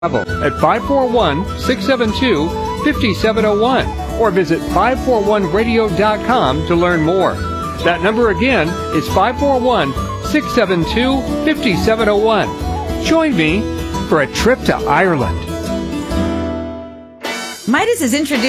at 541-672-5701 or visit 541radio.com to learn more. That number again is 541-672-5701. Join me for a trip to Ireland. Midas is introduced